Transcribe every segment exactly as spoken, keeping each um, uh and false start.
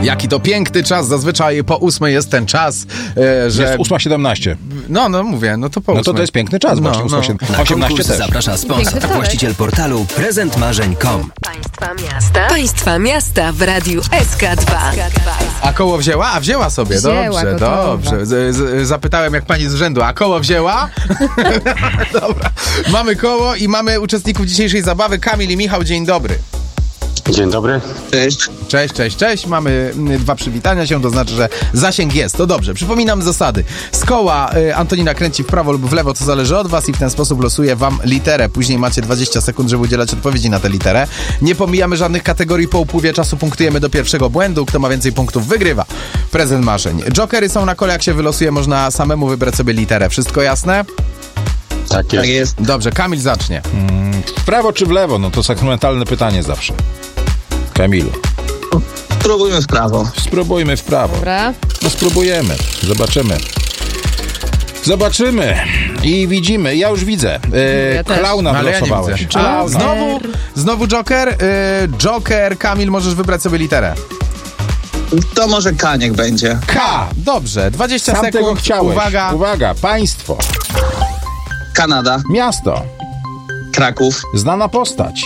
Jaki to piękny czas, zazwyczaj po ósmej jest ten czas, e, że... Jest ósma siedemnaście. No, no mówię, no to po No ósmej. to to jest piękny czas, No, właśnie no. ósma osiemnaście też. Zaprasza sponsor, Piękny właściciel portalu prezent marzeń kropka com. Państwa miasta. Państwa miasta w Radiu S K dwa. A koło wzięła? A wzięła sobie, Wzięła, dobrze, gotowa. dobrze. Z, z, zapytałem jak pani z urzędu, a koło wzięła? Dobra. Mamy koło i mamy uczestników dzisiejszej zabawy. Kamil i Michał, dzień dobry. Dzień dobry. Cześć. Cześć, cześć, cześć. Mamy mm, dwa przywitania się, to znaczy, że zasięg jest. To dobrze. Przypominam zasady. Z koła y, Antonina kręci w prawo lub w lewo, to zależy od was i w ten sposób losuje wam literę. Później macie dwadzieścia sekund, żeby udzielać odpowiedzi na tę literę. Nie pomijamy żadnych kategorii. Po upływie czasu punktujemy do pierwszego błędu. Kto ma więcej punktów, wygrywa prezent marzeń. Jokery są na kole, jak się wylosuje, można samemu wybrać sobie literę. Wszystko jasne? Tak jest. Tak jest. Dobrze, Kamil zacznie. W prawo czy w lewo? No to sakramentalne pytanie zawsze. Kamilu, Spróbujmy w prawo. spróbujmy w prawo. Dobra. No spróbujemy, zobaczymy. Zobaczymy i widzimy, ja już widzę. E, Ja też. klauna Ale ja nie wylosowałeś. widzę. Klauna. A, znowu, znowu Joker? Y, Joker, Kamil, możesz wybrać sobie literę. To może K niech będzie. K. Dobrze, dwadzieścia Sam sekund. tego chciałeś. Uwaga. Uwaga, państwo, Kanada. miasto, Kraków. znana postać.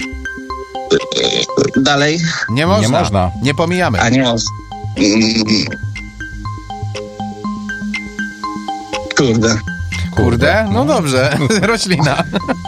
Dalej. Nie można. Nie można. Nie pomijamy. A nie może. Mm. Kurde. Kurde? No dobrze. Roślina.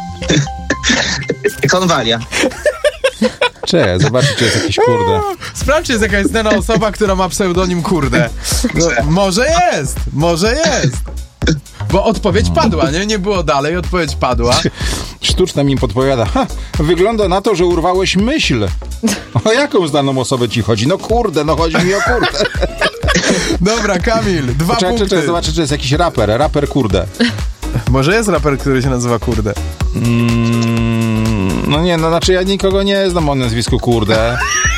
Konwalia. Cze, zobaczcie, czy jest jakiś kurde. Sprawdź, czy jest jakaś znana osoba, która ma pseudonim Kurde. No, może jest. Może jest. Bo odpowiedź padła, nie? Nie było dalej, odpowiedź padła. Sztuczne mi podpowiada. Ha, wygląda na to, że urwałeś myśl. O jaką znaną osobę ci chodzi? No kurde, no chodzi mi o kurde. Dobra, Kamil, dwa Czekaj, punkty. czekaj, zobaczę, czy jest jakiś raper. Raper kurde. Może jest raper, który się nazywa Kurde. Mm, no nie, no znaczy ja nikogo nie znam o nazwisku kurde.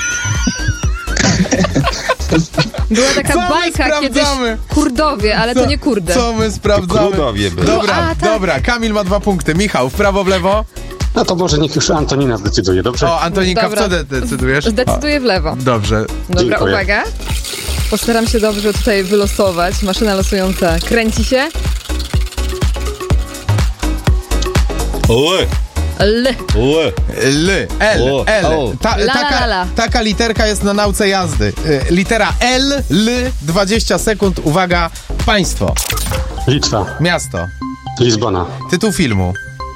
Była taka Co my bajka kiedyś. sprawdzamy? Kurdowie, ale to nie kurde. Co my sprawdzamy? Krudowie były. Dobra, A, tak. dobra, Kamil ma dwa punkty. Michał, w prawo, w lewo? No to może niech już Antonina zdecyduje, dobrze? O, Antonika, w Dobra. co de- decydujesz? Zdecyduję w lewo. Dobrze. Dobra, Dziękuję. uwaga. Postaram się dobrze tutaj wylosować. Maszyna losująca kręci się. Ły, L. ły. L, L, O, L. o. Ta, La, taka, la, la. taka literka jest na nauce jazdy. Y, Litera L, L, dwadzieścia sekund. Uwaga, państwo, Litwa. miasto, Lizbona. tytuł filmu.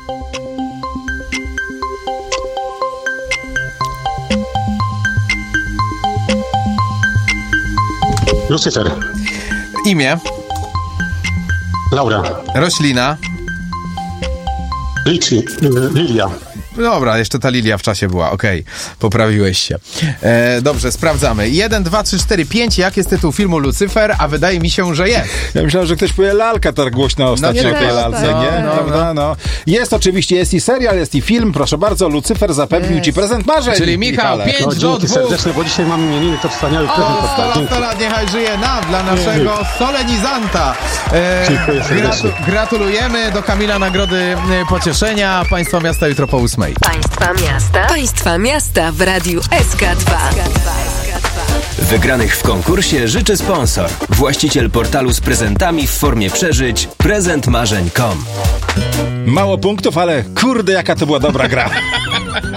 Lucyfer. Imię, Laura. roślina. Lici. Lilia. Dobra, jeszcze ta Lilia w czasie była, okej, poprawiłeś się. E, dobrze, sprawdzamy. jeden, dwa, trzy, cztery, pięć. Jak jest tytuł filmu Lucyfer? A wydaje mi się, że jest. Ja myślałem, że ktoś powie lalka tak głośno ostatnio nie o tej też, lalce, tak. nie? No, Prawda? No. Jest oczywiście, jest i serial, jest i film. Proszę bardzo, Lucyfer zapewnił Jest. ci prezent marzeń. Czyli Michał, Michale. pięć No do dzięki dwóch. serdeczne, bo dzisiaj mamy imieniny, to wspaniały prezent. O, sto lat, Dzięki. sto lat, niechaj żyje nam, dla naszego solenizanta. E, Dziękuję serdecznie. gratulujemy do Kamila nagrody e, pocieszenia. Państwa miasta jutro po ósmej. Państwa miasta. Państwa miasta w Radiu S K dwa. Wygranych w konkursie życzy sponsor, właściciel portalu z prezentami w formie przeżyć prezent marzeń kropka com. Mało punktów, ale kurde, jaka to była dobra gra.